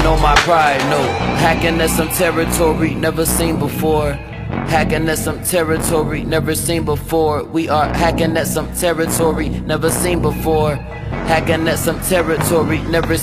on my pride, no. Hacking at some territory never seen before. Hacking at some territory never seen before. We are hacking at some territory never seen before. Hacking at some territory never